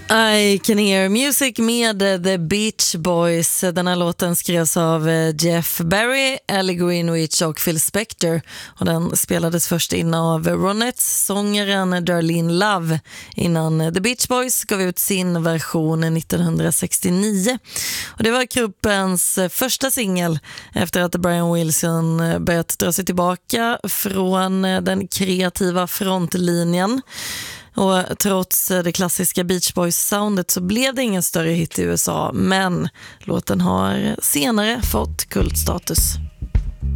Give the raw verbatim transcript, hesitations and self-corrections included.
I Can Hear Music med The Beach Boys. Den här låten skrevs av Jeff Barry, Ellie Greenwich och Phil Spector. Och den spelades först in av Ronettes, sångaren Darlene Love, innan The Beach Boys gav ut sin version nittonhundrasextionio. Och det var gruppens första singel efter att Brian Wilson börjat dra sig tillbaka från den kreativa frontlinjen. Och trots det klassiska Beach Boys-soundet så blev det ingen större hit i U S A, men låten har senare fått kultstatus.